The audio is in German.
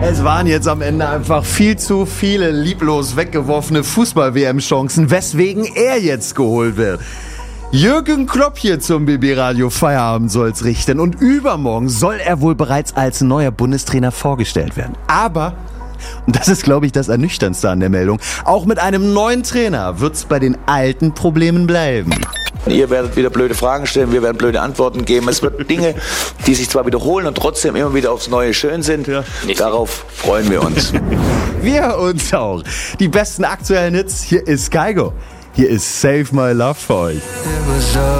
Es waren jetzt am Ende einfach viel zu viele lieblos weggeworfene Fußball-WM-Chancen, weswegen er jetzt geholt wird. Jürgen Klopp hier zum BB Radio Feierabend soll's richten und übermorgen soll er wohl bereits als neuer Bundestrainer vorgestellt werden. Aber, und das ist, glaube ich, das Ernüchterndste an der Meldung, auch mit einem neuen Trainer wird's bei den alten Problemen bleiben. Ihr werdet wieder blöde Fragen stellen, wir werden blöde Antworten geben. Es wird Dinge, die sich zwar wiederholen und trotzdem immer wieder aufs Neue schön sind. Ja. Darauf freuen wir uns. Wir uns auch. Die besten aktuellen Hits, hier ist Kygo. Hier ist Save My Love für euch.